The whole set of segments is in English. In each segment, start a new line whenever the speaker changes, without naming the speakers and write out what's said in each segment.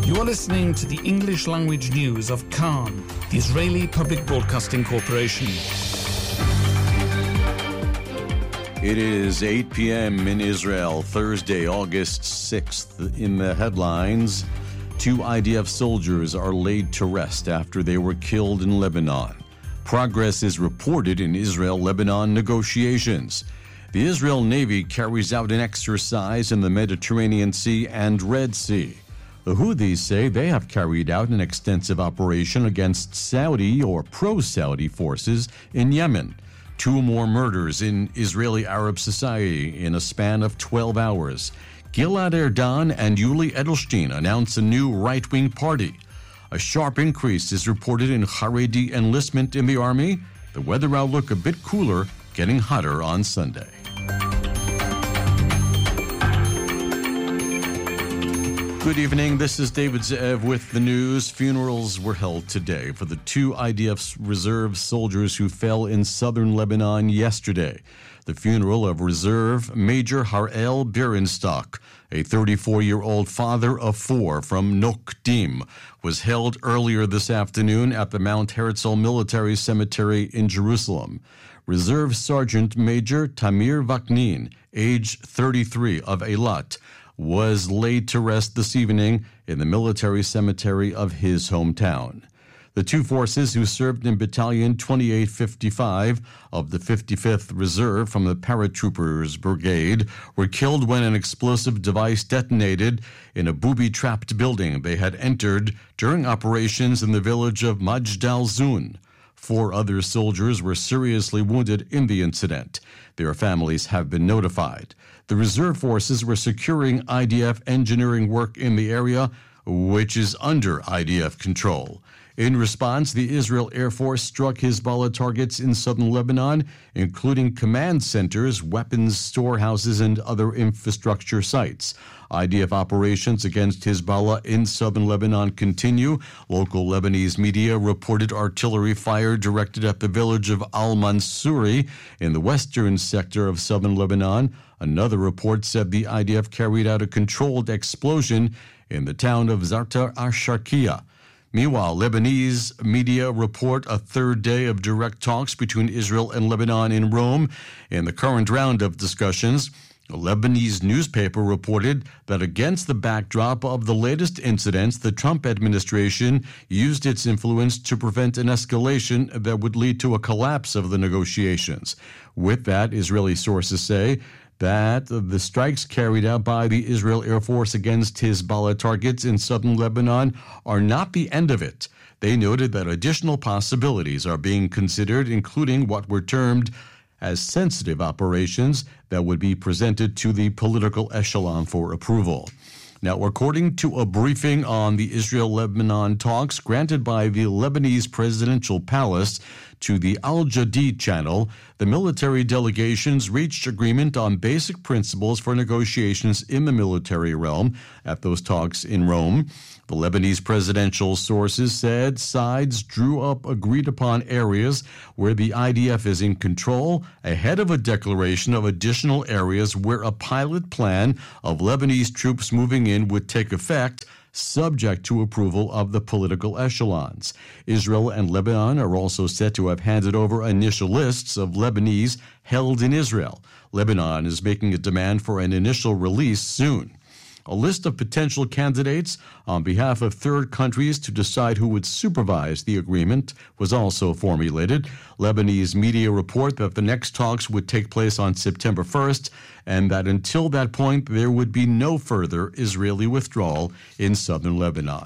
You are listening to the English language news of Khan, the Israeli Public Broadcasting Corporation.
It is 8 p.m. in Israel, Thursday, August 6th. In the headlines, 2 IDF soldiers are laid to rest after they were killed in Lebanon. Progress is reported in Israel-Lebanon negotiations. The Israel Navy carries out an exercise in the Mediterranean Sea and Red Sea. The Houthis say they have carried out an extensive operation against Saudi or pro-Saudi forces in Yemen. 2 more murders in Israeli Arab society in a span of 12 hours. Gilad Erdan and Yuli Edelstein announce a new right-wing party. A sharp increase is reported in Haredi enlistment in the army. The weather outlook a bit cooler, getting hotter on Sunday. Good evening, this is David Ze'ev with the news. Funerals were held today for the 2 IDF reserve soldiers who fell in southern Lebanon yesterday. The funeral of Reserve Major Harel Birenstock, a 34-year-old father of 4 from Nokdim, was held earlier this afternoon at the Mount Herzl Military Cemetery in Jerusalem. Reserve Sergeant Major Tamir Vaknin, age 33, of Eilat, was laid to rest this evening in the military cemetery of his hometown. The 2 forces who served in Battalion 2855 of the 55th Reserve from the Paratroopers Brigade were killed when an explosive device detonated in a booby-trapped building they had entered during operations in the village of Majd al-Zun. 4 other soldiers were seriously wounded in the incident. Their families have been notified. The reserve forces were securing IDF engineering work in the area, which is under IDF control. In response, the Israel Air Force struck Hezbollah targets in southern Lebanon, including command centers, weapons storehouses, and other infrastructure sites. IDF operations against Hezbollah in southern Lebanon continue. Local Lebanese media reported artillery fire directed at the village of Al-Mansuri in the western sector of southern Lebanon. Another report said the IDF carried out a controlled explosion in the town of Zarta al-Sharqiya. Meanwhile, Lebanese media report a 3rd day of direct talks between Israel and Lebanon in Rome. In the current round of discussions, a Lebanese newspaper reported that against the backdrop of the latest incidents, the Trump administration used its influence to prevent an escalation that would lead to a collapse of the negotiations. With that, Israeli sources say that the strikes carried out by the Israel Air Force against Hezbollah targets in southern Lebanon are not the end of it. They noted that additional possibilities are being considered, including what were termed as sensitive operations that would be presented to the political echelon for approval. Now, according to a briefing on the Israel-Lebanon talks granted by the Lebanese presidential palace to the Al Jadid channel, the military delegations reached agreement on basic principles for negotiations in the military realm at those talks in Rome. The Lebanese presidential sources said sides drew up agreed-upon areas where the IDF is in control ahead of a declaration of additional areas where a pilot plan of Lebanese troops moving in would take effect, subject to approval of the political echelons. Israel and Lebanon are also said to have handed over initial lists of Lebanese held in Israel. Lebanon is making a demand for an initial release soon. A list of potential candidates on behalf of third countries to decide who would supervise the agreement was also formulated. Lebanese media report that the next talks would take place on September 1st and that until that point there would be no further Israeli withdrawal in southern Lebanon.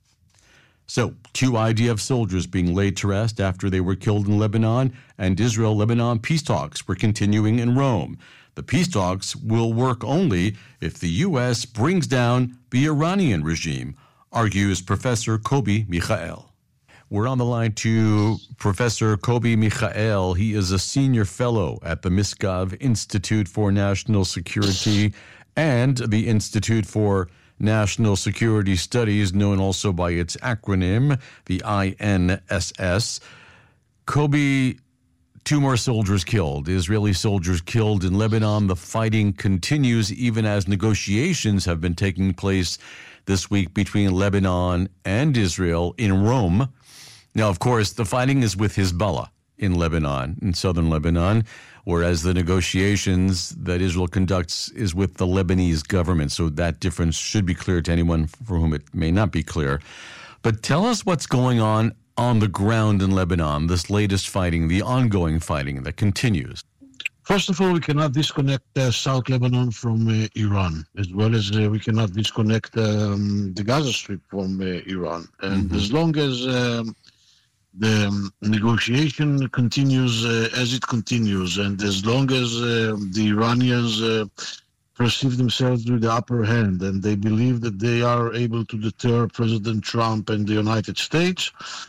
So, 2 IDF soldiers being laid to rest after they were killed in Lebanon, and Israel-Lebanon peace talks were continuing in Rome. The peace talks will work only if the U.S. brings down the Iranian regime, argues Professor Kobi Michael. We're on the line to Professor Kobi Michael. He is a senior fellow at the Misgav Institute for National Security and the Institute for National Security Studies, known also by its acronym, the INSS. Kobi, 2 more soldiers killed, Israeli soldiers killed in Lebanon. The fighting continues even as negotiations have been taking place this week between Lebanon and Israel in Rome. Now, of course, the fighting is with Hezbollah in Lebanon, in southern Lebanon, whereas the negotiations that Israel conducts is with the Lebanese government. So that difference should be clear to anyone for whom it may not be clear. But tell us what's going on the ground in Lebanon, this latest fighting, the ongoing fighting that continues.
First of all, we cannot disconnect South Lebanon from Iran, as well as we cannot disconnect the Gaza Strip from Iran. And as long as the negotiation continues as it continues, and as long as the Iranians perceive themselves with the upper hand and they believe that they are able to deter President Trump and the United States,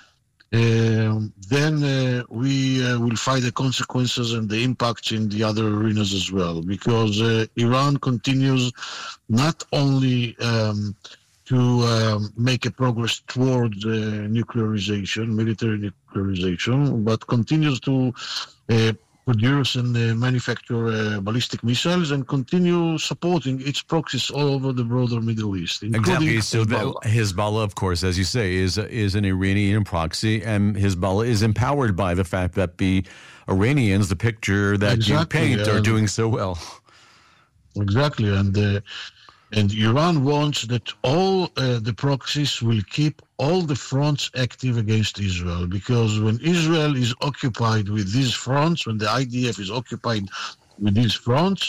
then we will fight the consequences and the impacts in the other arenas as well, because Iran continues not only to make a progress towards nuclearization, military nuclearization, but continues to produce and manufacture ballistic missiles and continue supporting its proxies all over the broader Middle East.
Exactly. So Hezbollah, of course, as you say, is an Iranian proxy, and Hezbollah is empowered by the fact that the Iranians, the picture that you paint, are doing so well.
Exactly. And Iran wants that all the proxies will keep all the fronts active against Israel, because when Israel is occupied with these fronts, when the IDF is occupied with these fronts,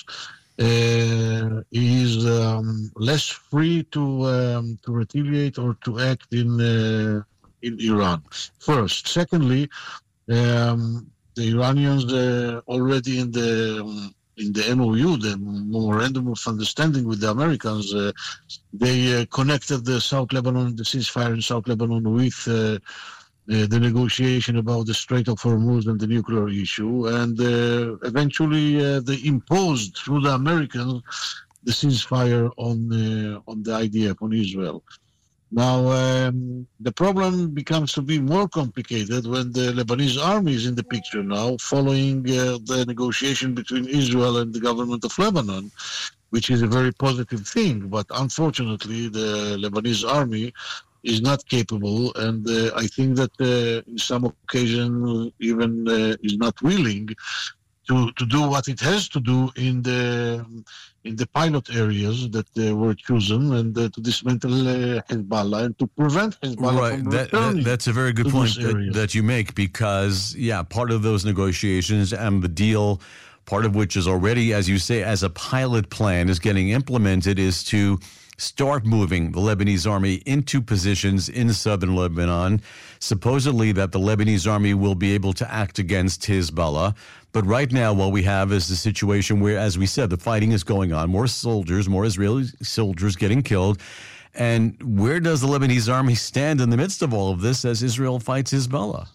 is less free to retaliate or to act in Iran. First. Secondly, the Iranians already in the MOU, the Memorandum of Understanding with the Americans, they connected the South Lebanon, the ceasefire in South Lebanon with the negotiation about the Strait of Hormuz and the nuclear issue. And eventually they imposed through the Americans the ceasefire on the IDF, on Israel. Now, the problem becomes to be more complicated when the Lebanese army is in the picture now, following the negotiation between Israel and the government of Lebanon, which is a very positive thing. But unfortunately, the Lebanese army is not capable, and I think that in some occasion even is not willing to do what it has to do in the pilot areas that were chosen, and to dismantle Hezbollah and to prevent Hezbollah from returning.
That's a very good point that you make, because, part of those negotiations and the deal, part of which is already, as you say, as a pilot plan is getting implemented, is to start moving the Lebanese army into positions in southern Lebanon, supposedly that the Lebanese army will be able to act against Hezbollah. But right now, what we have is a situation where, as we said, the fighting is going on, more Israeli soldiers getting killed. And where does the Lebanese army stand in the midst of all of this as Israel fights Hezbollah?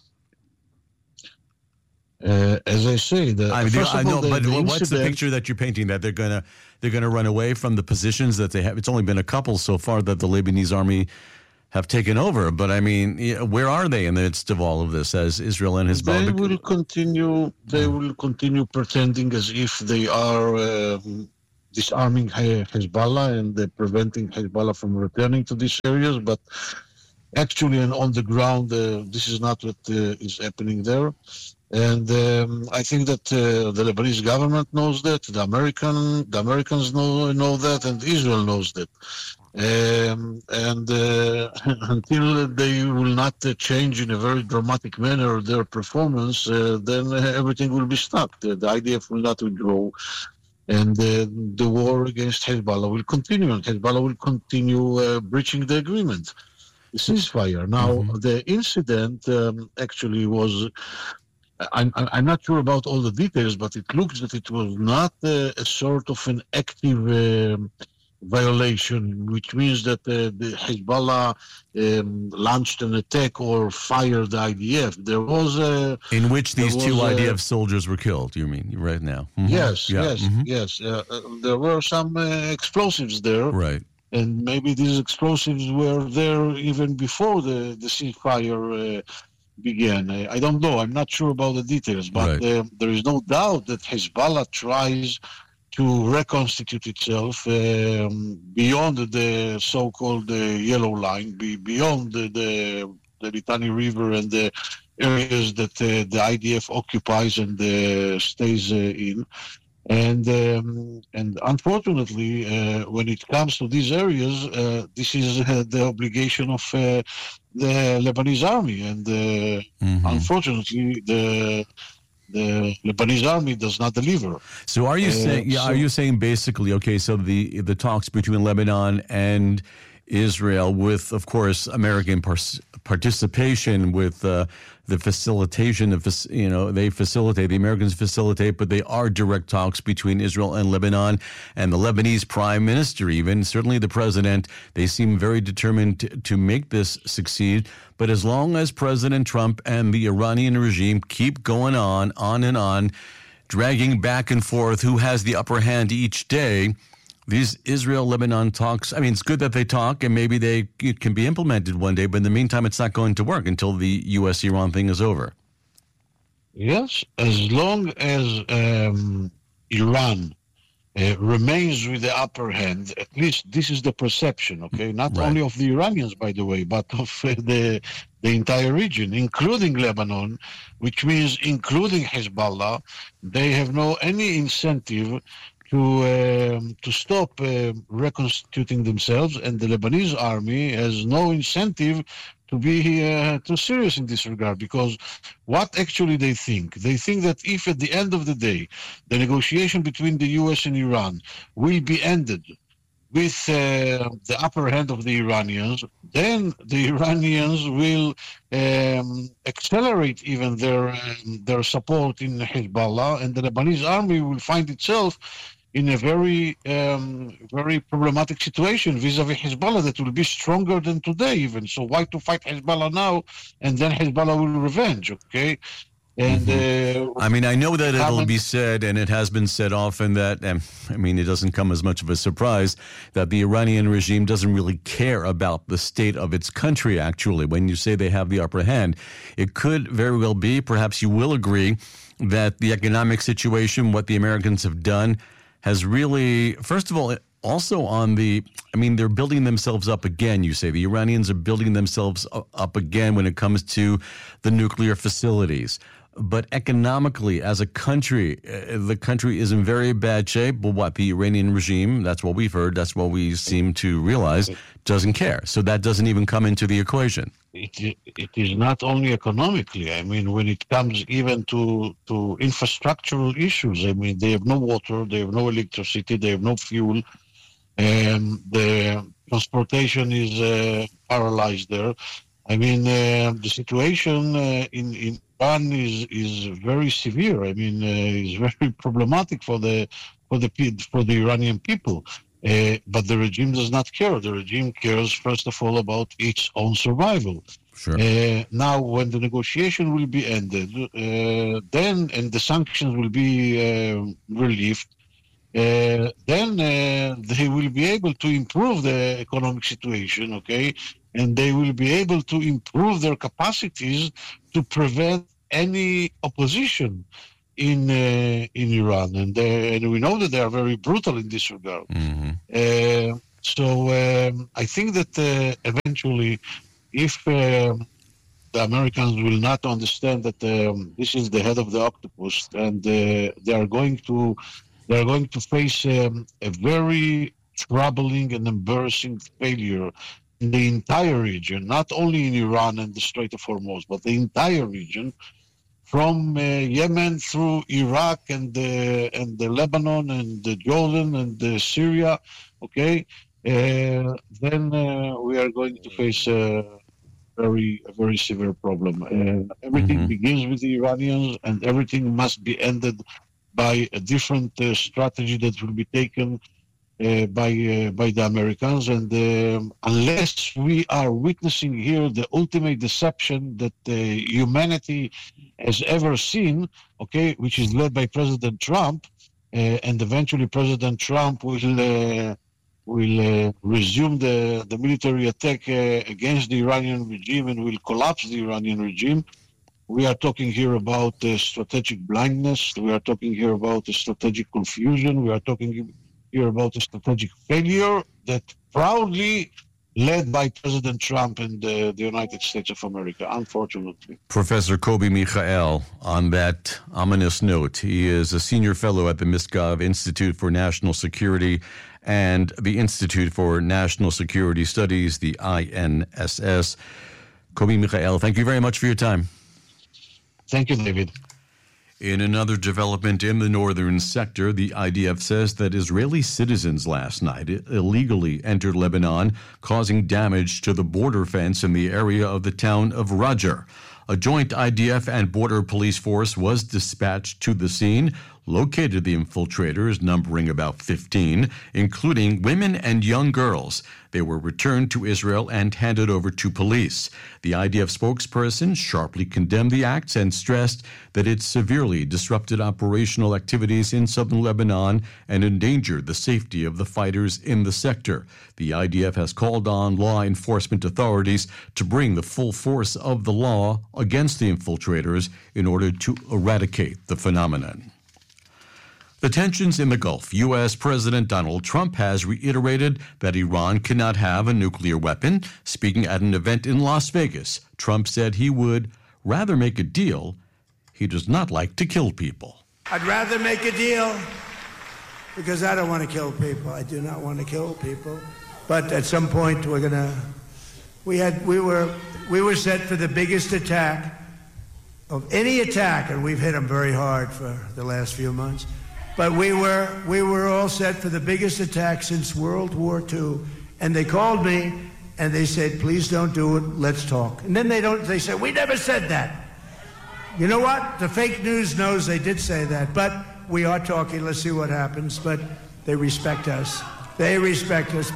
As I say,
what's the picture that you're painting? That they're gonna run away from the positions that they have? It's only been a couple so far that the Lebanese army have taken over, but I mean, where are they in the midst of all of this as Israel and Hezbollah?
They will continue pretending as if they are disarming Hezbollah and preventing Hezbollah from returning to these areas, but actually, and on the ground, this is not what is happening there. And I think that the Lebanese government knows that, the Americans know that, and Israel knows that. Until they will not change in a very dramatic manner their performance, then everything will be stuck. The IDF will not withdraw, and the war against Hezbollah will continue, and Hezbollah will continue breaching the agreement, the ceasefire. Now, the incident actually was... I'm not sure about all the details, but it looks that it was not a sort of an active violation, which means that the Hezbollah launched an attack or fired the IDF. There was
in which these two IDF soldiers were killed. You mean right now?
Yes. There were some explosives there,
right?
And maybe these explosives were there even before the ceasefire began. I don't know. I'm not sure about the details, but there is no doubt that Hezbollah tries to reconstitute itself beyond the so-called yellow line, beyond the Litani River and the areas that the IDF occupies and stays in. And unfortunately, when it comes to these areas, this is the obligation of the Lebanese army. And unfortunately, the Lebanese army does not deliver.
So are you saying? Are you saying basically? Okay, so the talks between Lebanon and Israel, with of course American participation, with the facilitation of, they facilitate, the Americans facilitate, but they are direct talks between Israel and Lebanon, and the Lebanese prime minister, even certainly the president, they seem very determined to make this succeed. But as long as President Trump and the Iranian regime keep going on and on, dragging back and forth who has the upper hand each day, these Israel-Lebanon talks, I mean, it's good that they talk and maybe it can be implemented one day, but in the meantime, it's not going to work until the U.S.-Iran thing is over.
Yes, as long as Iran remains with the upper hand, at least this is the perception, okay? Not only of the Iranians, by the way, but of the entire region, including Lebanon, which means including Hezbollah. They have any incentive to stop reconstituting themselves, and the Lebanese army has no incentive to be too serious in this regard, because what actually they think that if at the end of the day the negotiation between the U.S. and Iran will be ended with the upper hand of the Iranians, then the Iranians will accelerate even their support in Hezbollah, and the Lebanese army will find itself in a very problematic situation vis-a-vis Hezbollah that will be stronger than today even. So why to fight Hezbollah now and then Hezbollah will revenge, okay? And
I mean, I know that it'll be said, and it has been said often, that, I mean, it doesn't come as much of a surprise that the Iranian regime doesn't really care about the state of its country, actually. When you say they have the upper hand, it could very well be, perhaps you will agree, that the economic situation, what the Americans have done, has really, first of all, also they're building themselves up again, you say. The Iranians are building themselves up again when it comes to the nuclear facilities. But economically, as a country, the country is in very bad shape. But what the Iranian regime, that's what we've heard, that's what we seem to realize, doesn't care. So that doesn't even come into the equation.
It is not only economically. I mean, when it comes even to infrastructural issues, I mean, they have no water, they have no electricity, they have no fuel, and the transportation is paralyzed there. I mean, the situation in Iran is very severe. I mean, it's very problematic for the Iranian people. But the regime does not care. The regime cares, first of all, about its own survival.
Sure.
Now, when the negotiation will be ended, then, and the sanctions will be relieved, then they will be able to improve the economic situation, okay? And they will be able to improve their capacities to prevent any opposition in Iran, and we know that they are very brutal in this regard. So I think that eventually, if the Americans will not understand that this is the head of the octopus, and they are going to face a very troubling and embarrassing failure in the entire region, not only in Iran and the Strait of Hormuz, but the entire region, from Yemen through Iraq and the Lebanon and the Jordan and the Syria, okay, then we are going to face a very severe problem. Everything begins with the Iranians, and everything must be ended by a different strategy that will be taken by the Americans, and unless we are witnessing here the ultimate deception that humanity has ever seen, okay, which is led by President Trump, and eventually President Trump will resume the military attack against the Iranian regime and will collapse the Iranian regime. We are talking here about strategic blindness. We are talking here about strategic confusion. We are talking here about a strategic failure that proudly led by President Trump and the United States of America, unfortunately.
Professor Kobi Michael, on that ominous note, he is a senior fellow at the Misgov Institute for National Security and the Institute for National Security Studies, the INSS. Kobi Michael, thank you very much for your time.
Thank you, David.
In another development in the northern sector, the IDF says that Israeli citizens last night illegally entered Lebanon, causing damage to the border fence in the area of the town of Rajar. A joint IDF and border police force was dispatched to the scene, located the infiltrators, numbering about 15, including women and young girls. They were returned to Israel and handed over to police. The IDF spokesperson sharply condemned the acts and stressed that it severely disrupted operational activities in southern Lebanon and endangered the safety of the fighters in the sector. The IDF has called on law enforcement authorities to bring the full force of the law against the infiltrators in order to eradicate the phenomenon. The tensions in the Gulf. U.S. President Donald Trump has reiterated that Iran cannot have a nuclear weapon. Speaking at an event in Las Vegas, Trump said he would rather make a deal. He does not like to kill people.
I'd rather make a deal because I don't want to kill people. I do not want to kill people. But at some point we're going to... We were set for the biggest attack of any attack, and we've hit them very hard for the last few months. But we were all set for the biggest attack since World War II. And they called me and they said, please don't do it, let's talk. And then they said, we never said that. You know what? The fake news knows they did say that. But we are talking, let's see what happens. But they respect us. They respect us.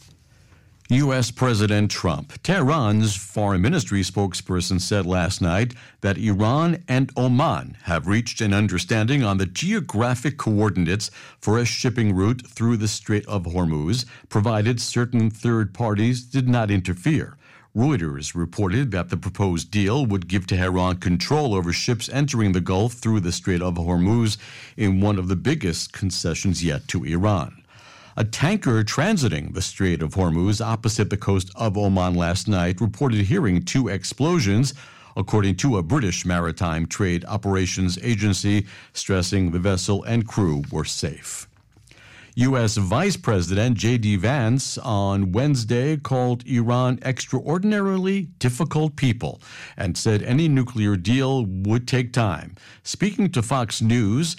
U.S. President Trump. Tehran's foreign ministry spokesperson said last night that Iran and Oman have reached an understanding on the geographic coordinates for a shipping route through the Strait of Hormuz, provided certain third parties did not interfere. Reuters reported that the proposed deal would give Tehran control over ships entering the Gulf through the Strait of Hormuz in one of the biggest concessions yet to Iran. A tanker transiting the Strait of Hormuz opposite the coast of Oman last night reported hearing 2 explosions, according to a British Maritime Trade Operations Agency, stressing the vessel and crew were safe. U.S. Vice President J.D. Vance on Wednesday called Iran extraordinarily difficult people and said any nuclear deal would take time. Speaking to Fox News,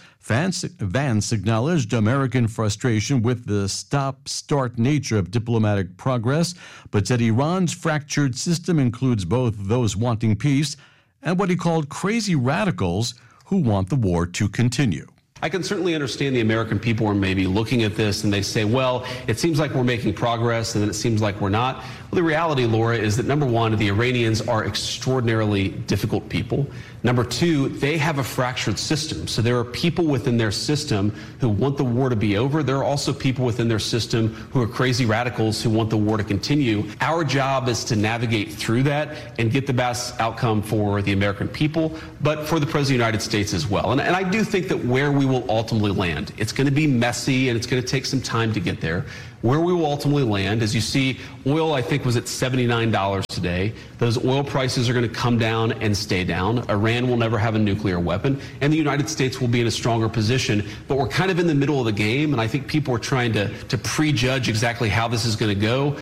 Vance acknowledged American frustration with the stop-start nature of diplomatic progress, but said Iran's fractured system includes both those wanting peace and what he called crazy radicals who want the war to continue.
I can certainly understand the American people are maybe looking at this and they say, well, it seems like we're making progress and then it seems like we're not. Well, the reality, Laura, is that number one, the Iranians are extraordinarily difficult people. Number two, they have a fractured system. So there are people within their system who want the war to be over. There are also people within their system who are crazy radicals who want the war to continue. Our job is to navigate through that and get the best outcome for the American people, but for the President of the United States as well. And I do think that where we will ultimately land, it's going to be messy and it's going to take some time to get there. Where we will ultimately land, as you see, oil, I think, was at $79 today. Those oil prices are going to come down and stay down. Iran will never have a nuclear weapon, and the United States will be in a stronger position. But we're kind of in the middle of the game, and I think people are trying to prejudge exactly how this is going to go.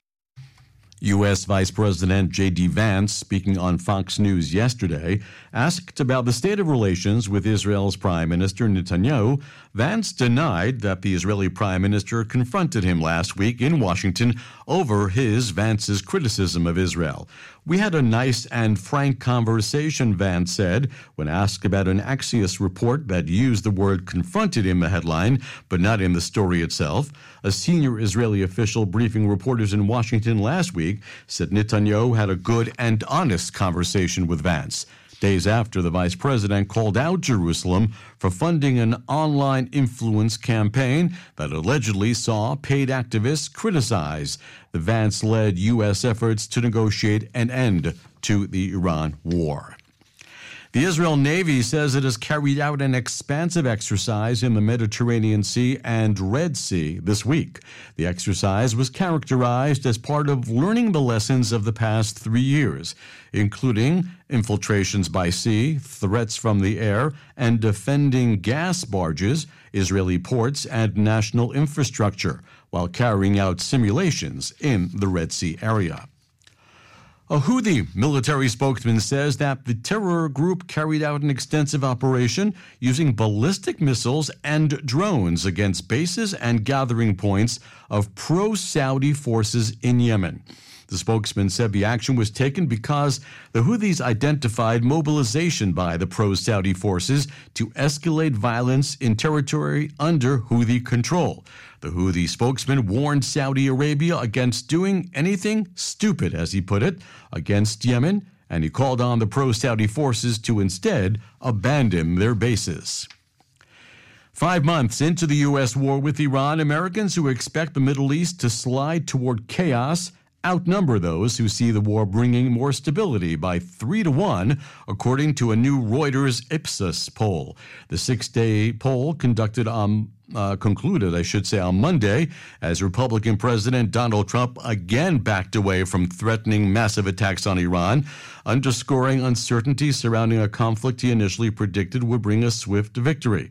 U.S. Vice President J.D. Vance, speaking on Fox News yesterday, asked about the state of relations with Israel's Prime Minister Netanyahu. Vance denied that the Israeli Prime Minister confronted him last week in Washington over Vance's criticism of Israel. We had a nice and frank conversation, Vance said, when asked about an Axios report that used the word confronted in the headline, but not in the story itself. A senior Israeli official briefing reporters in Washington last week said Netanyahu had a good and honest conversation with Vance, days after the vice president called out Jerusalem for funding an online influence campaign that allegedly saw paid activists criticize the Vance-led U.S. efforts to negotiate an end to the Iran war. The Israel Navy says it has carried out an expansive exercise in the Mediterranean Sea and Red Sea this week. The exercise was characterized as part of learning the lessons of the past 3 years, including infiltrations by sea, threats from the air, and defending gas barges, Israeli ports, and national infrastructure, while carrying out simulations in the Red Sea area. A Houthi military spokesman says that the terror group carried out an extensive operation using ballistic missiles and drones against bases and gathering points of pro-Saudi forces in Yemen. The spokesman said the action was taken because the Houthis identified mobilization by the pro-Saudi forces to escalate violence in territory under Houthi control. The Houthi spokesman warned Saudi Arabia against doing anything stupid, as he put it, against Yemen, and he called on the pro-Saudi forces to instead abandon their bases. 5 months into the U.S. war with Iran, Americans who expect the Middle East to slide toward chaos outnumber those who see the war bringing more stability by 3-1, according to a new Reuters Ipsos poll. The 6-day poll concluded on Monday, as Republican President Donald Trump again backed away from threatening massive attacks on Iran, underscoring uncertainty surrounding a conflict he initially predicted would bring a swift victory.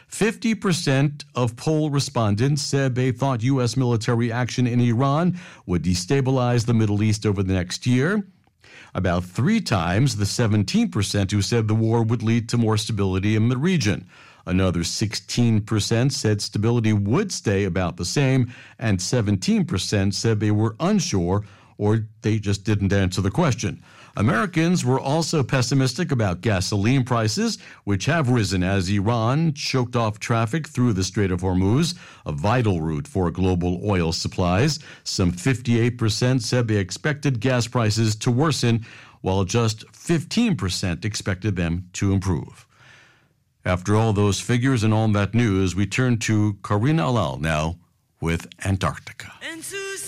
50% of poll respondents said they thought U.S. military action in Iran would destabilize the Middle East over the next year, about 3 times the 17% who said the war would lead to more stability in the region. Another 16% said stability would stay about the same, and 17% said they were unsure or they just didn't answer the question. Americans were also pessimistic about gasoline prices, which have risen as Iran choked off traffic through the Strait of Hormuz, a vital route for global oil supplies. Some 58% said they expected gas prices to worsen, while just 15% expected them to improve. After all those figures and all that news, we turn to Karina Alal now with Antarctica.
Into